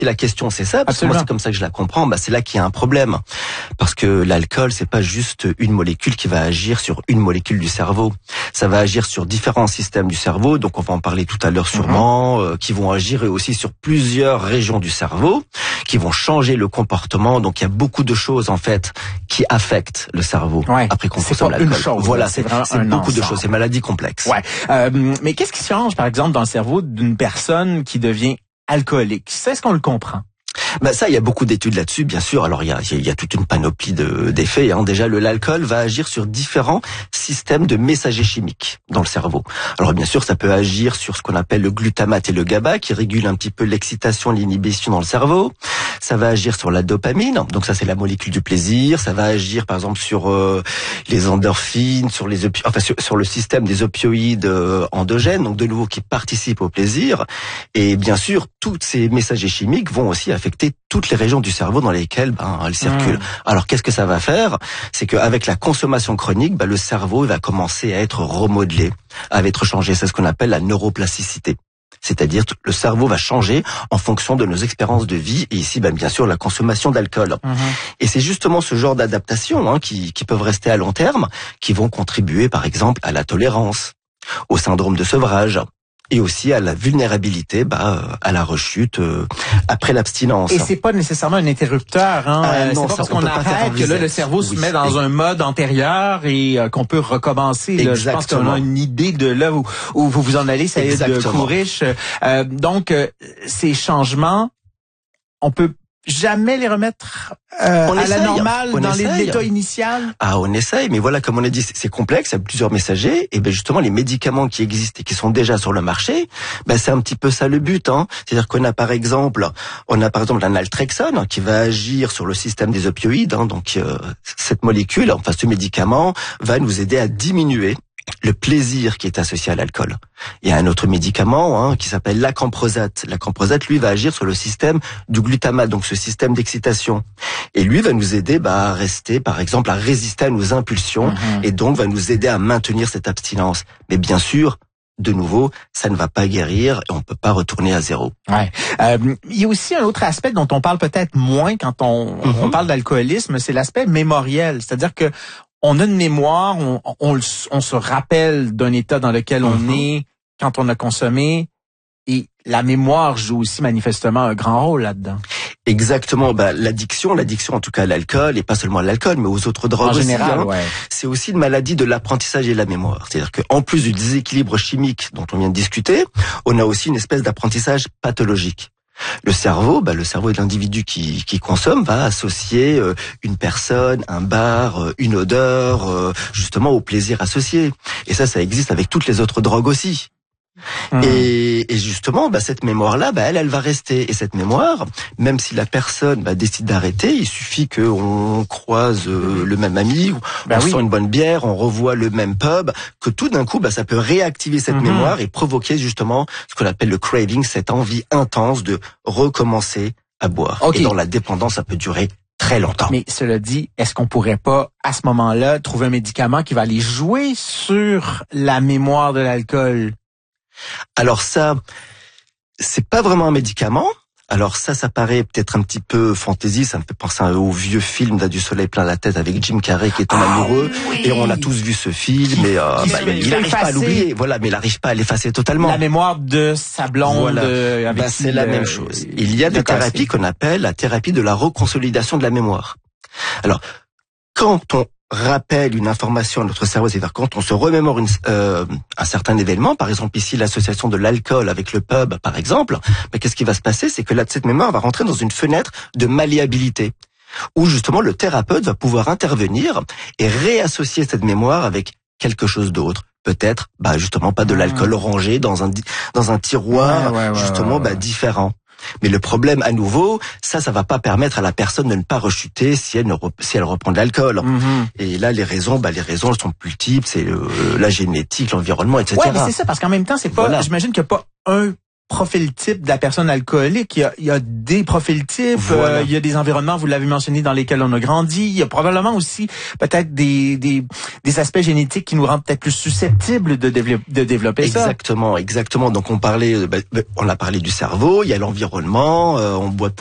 Et la question, c'est ça, parce que moi, c'est comme ça que je la comprends, c'est là qu'il y a un problème. Parce que l'alcool, c'est pas juste une molécule qui va agir sur une molécule du cerveau. Ça va agir sur différents systèmes du cerveau, donc on va en parler tout à l'heure sûrement, qui vont agir aussi sur plusieurs régions du cerveau, qui vont changer le comportement. Donc il y a beaucoup de choses, en fait, qui affectent le cerveau après qu'on consomme l'alcool. Voilà, c'est beaucoup de choses, c'est maladie complexe. Mais qu'est-ce qui change, par exemple, dans le cerveau d'une personne qui devient alcoolique? Est-ce qu'on le comprend? Ça, il y a beaucoup d'études là-dessus, bien sûr. Alors, il y a toute une panoplie d'effets. Déjà, l'alcool va agir sur différents systèmes de messagers chimiques dans le cerveau. Alors, bien sûr, ça peut agir sur ce qu'on appelle le glutamate et le GABA, qui régulent un petit peu l'excitation, l'inhibition dans le cerveau. Ça va agir sur la dopamine. Donc, ça, c'est la molécule du plaisir. Ça va agir, par exemple, sur les endorphines, sur sur le système des opioïdes endogènes, donc de nouveau qui participent au plaisir. Et bien sûr, tous ces messagers chimiques vont aussi affecter toutes les régions du cerveau dans lesquelles elles circulent. Alors qu'est-ce que ça va faire? C'est qu'avec la consommation chronique, le cerveau va commencer à être remodelé, à être changé. C'est ce qu'on appelle la neuroplasticité. C'est-à-dire que le cerveau va changer en fonction de nos expériences de vie et ici, bien sûr, la consommation d'alcool. Et c'est justement ce genre d'adaptations qui peuvent rester à long terme, qui vont contribuer, par exemple, à la tolérance, au syndrome de sevrage, et aussi à la vulnérabilité, à la rechute après l'abstinence. Et c'est pas nécessairement un interrupteur, non, c'est pas parce qu'on arrête que là le cerveau se met dans un mode antérieur et qu'on peut recommencer. Là. Je pense qu'on a une idée de là où vous en allez, ça de Kourish. Donc ces changements, on peut jamais les remettre à la normale dans l'état initial? On essaye, mais voilà, comme on a dit, c'est complexe, il y a plusieurs messagers, et justement, les médicaments qui existent et qui sont déjà sur le marché, c'est un petit peu ça le but, C'est-à-dire qu'on a par exemple un naltrexone qui va agir sur le système des opioïdes, donc cette molécule, ce médicament va nous aider à diminuer le plaisir qui est associé à l'alcool. Il y a un autre médicament qui s'appelle l'acamprosate. L'acamprosate, lui, va agir sur le système du glutamate, donc ce système d'excitation. Et lui va nous aider à rester, par exemple, à résister à nos impulsions et donc va nous aider à maintenir cette abstinence. Mais bien sûr, de nouveau, ça ne va pas guérir et on peut pas retourner à zéro. Il y a aussi un autre aspect dont on parle peut-être moins quand on parle d'alcoolisme, c'est l'aspect mémoriel. C'est-à-dire que on a une mémoire, on se rappelle d'un état dans lequel on est quand on a consommé, et la mémoire joue aussi manifestement un grand rôle là-dedans. Exactement, l'addiction en tout cas à l'alcool, et pas seulement à l'alcool, mais aux autres drogues en général, c'est aussi une maladie de l'apprentissage et de la mémoire. C'est-à-dire qu'en plus du déséquilibre chimique dont on vient de discuter, on a aussi une espèce d'apprentissage pathologique. Le cerveau de l'individu qui consomme va associer une personne, un bar, une odeur, justement au plaisir associé. Et ça existe avec toutes les autres drogues aussi. Et justement, cette mémoire-là, elle va rester. Et cette mémoire, même si la personne décide d'arrêter, il suffit qu'on croise le même ami, on sent une bonne bière, on revoit le même pub, que tout d'un coup, ça peut réactiver cette mémoire et provoquer justement ce qu'on appelle le craving, cette envie intense de recommencer à boire. Et dans la dépendance, ça peut durer très longtemps. Mais cela dit, est-ce qu'on pourrait pas, à ce moment-là, trouver un médicament qui va aller jouer sur la mémoire de l'alcool? Alors ça, c'est pas vraiment un médicament. Alors ça paraît peut-être un petit peu fantaisie, ça me fait penser au vieux film Du soleil plein la tête avec Jim Carrey qui est un amoureux, et on a tous vu ce film, et il n'arrive pas à l'oublier, mais il n'arrive pas à l'effacer totalement. La mémoire de sa blonde, c'est la même chose. Il y a des thérapies qu'on appelle la thérapie de la reconsolidation de la mémoire. Alors, quand on rappelle une information à notre cerveau, c'est-à-dire quand on se remémore un certain événement, par exemple ici l'association de l'alcool avec le pub, par exemple, qu'est-ce qui va se passer? C'est que cette mémoire va rentrer dans une fenêtre de malléabilité, où justement le thérapeute va pouvoir intervenir et réassocier cette mémoire avec quelque chose d'autre. Peut-être, justement, pas de l'alcool rangé dans un tiroir, différent. Mais le problème, à nouveau, ça va pas permettre à la personne de ne pas rechuter si elle reprend de l'alcool. Et là, les raisons, elles sont multiples, c'est la génétique, l'environnement, etc. Ouais, mais c'est ça, parce qu'en même temps, c'est pas, j'imagine qu'il n'y a pas un profil type de la personne alcoolique. Il y a des profils types, voilà. Il y a des environnements, vous l'avez mentionné, dans lesquels on a grandi. Il y a probablement aussi peut-être des aspects génétiques qui nous rendent peut-être plus susceptibles de développer ça. Exactement. Donc on a parlé du cerveau, il y a l'environnement, on boit